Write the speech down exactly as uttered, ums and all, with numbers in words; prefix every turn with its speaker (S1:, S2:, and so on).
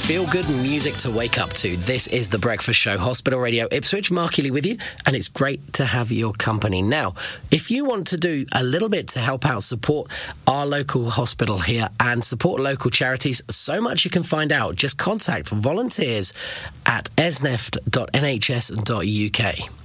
S1: Feel-good music to wake up to. This is The Breakfast Show, Hospital Radio Ipswich. Mark Healy with you, and it's great to have your company. Now, if you want to do a little bit to help out support our local hospital here and support local charities, so much you can find out. Just contact volunteers at esneft dot n h s dot u k.